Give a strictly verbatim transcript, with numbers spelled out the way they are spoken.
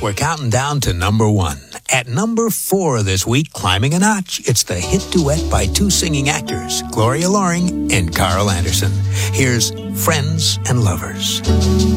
We're counting down to number one. At number four this week, climbing a notch, it's the hit duet by two singing actors, Gloria Loring and Carl Anderson. Here's Friends and Lovers.